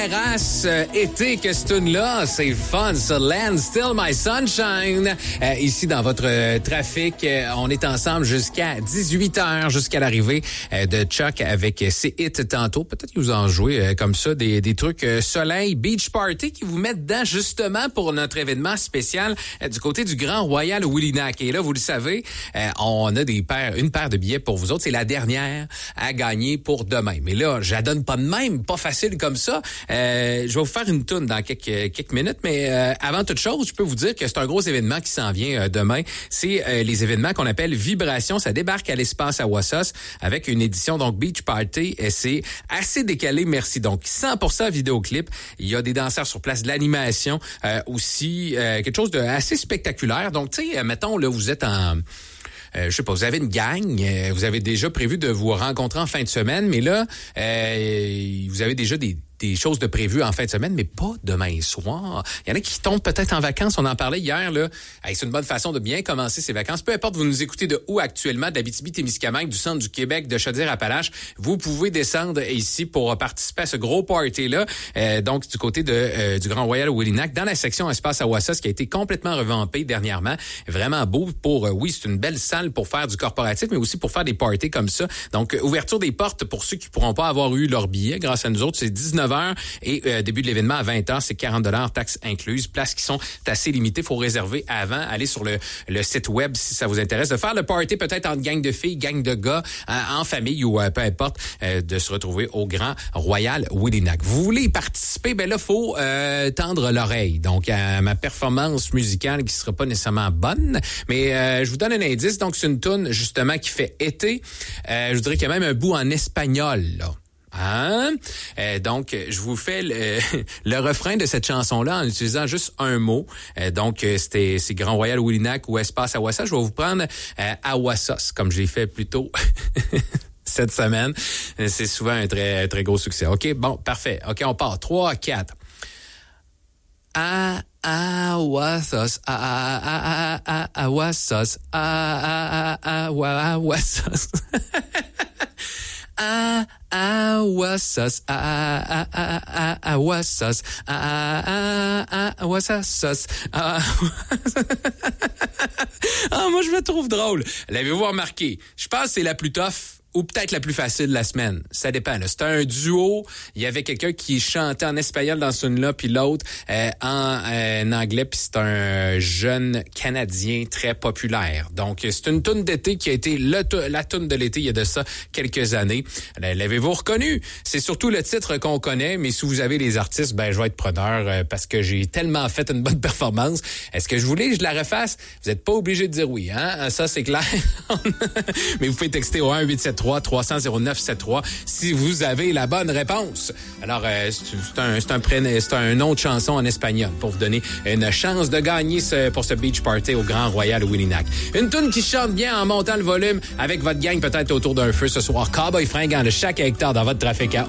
terrasse, été, que ce tune-là, c'est fun, ça, Land Still My Sunshine. Ici, dans votre trafic, on est ensemble jusqu'à 18h, jusqu'à l'arrivée de Chuck avec ses hits tantôt. Peut-être que vous en jouez comme ça, des trucs soleil, beach party qui vous mettent dedans justement pour notre événement spécial du côté du Grand Royal Willynack. Et là, vous le savez, on a une paire de billets pour vous autres. C'est la dernière à gagner pour demain. Mais là, je la donne pas de même, pas facile comme ça. Je vais vous faire une toune dans quelques minutes, mais avant toute chose, je peux vous dire que c'est un gros événement qui s'en vient demain. C'est les événements qu'on appelle Vibration. Ça débarque à l'espace à Wassos avec une édition donc Beach Party. Et c'est assez décalé, merci. Donc 100% vidéoclip. Il y a des danseurs sur place, de l'animation aussi, quelque chose de assez spectaculaire. Donc tu sais, mettons là, vous êtes en je sais pas, vous avez une gang, vous avez déjà prévu de vous rencontrer en fin de semaine, mais là, vous avez déjà des choses de prévues en fin de semaine, mais pas demain soir. Il y en a qui tombent peut-être en vacances. On en parlait hier, là. Hey, c'est une bonne façon de bien commencer ses vacances. Peu importe, vous nous écoutez de où actuellement, de l'Abitibi-Témiscamingue, du centre du Québec, de Chaudière-Appalaches. Vous pouvez descendre ici pour participer à ce gros party-là. Donc, du côté du Grand Royal Willynack, dans la section Espace à Wassos, qui a été complètement revampée dernièrement. Vraiment beau pour, oui, c'est une belle salle pour faire du corporatif, mais aussi pour faire des parties comme ça. Donc, ouverture des portes pour ceux qui pourront pas avoir eu leur billet grâce à nous autres, c'est 19h et début de l'événement à 20h, c'est 40$, taxes incluses, places qui sont assez limitées, faut réserver avant, aller sur le site web si ça vous intéresse, de faire le party peut-être en gang de filles, gang de gars, en famille ou peu importe, de se retrouver au Grand Royal Willynack. Vous voulez y participer, ben là, faut tendre l'oreille. Donc, à ma performance musicale qui sera pas nécessairement bonne, mais je vous donne un indice. Donc, c'est une toune justement qui fait été. Je vous dirais qu'il y a même un bout en espagnol, là. Hein? Donc, je vous fais le refrain de cette chanson-là en utilisant juste un mot. Donc, c'est Grand Royal Willynack ou Espace à Wassos. Je vais vous prendre à Wassos, comme je l'ai fait plus tôt cette semaine. C'est souvent un très, très gros succès. OK, bon, parfait. OK, on part. 3, 4. Wassos, Wassos, Wassos. Wassos, Wassos, Wassos. Moi, je me trouve drôle. L'avez-vous remarqué? Je pense que c'est la plus tough ou peut-être la plus facile de la semaine. Ça dépend. C'était un duo. Il y avait quelqu'un qui chantait en espagnol dans ce tune-là, puis l'autre en anglais. Puis c'est un jeune Canadien très populaire. Donc, c'est une tune d'été qui a été la tune de l'été il y a de ça quelques années. L'avez-vous reconnu? C'est surtout le titre qu'on connaît, mais si vous avez les artistes, ben je vais être preneur parce que j'ai tellement fait une bonne performance. Est-ce que je voulais que je la refasse? Vous n'êtes pas obligé de dire oui, hein? Ça, c'est clair. Mais vous pouvez texter au 1-873-300-0973 si vous avez la bonne réponse. Alors, c'est un nom de chanson en espagnol pour vous donner une chance de gagner pour ce beach party au Grand Royal Willynack. Une toune qui chante bien en montant le volume avec votre gang peut-être autour d'un feu ce soir. Cowboy fringant de chaque hectare dans votre trafic à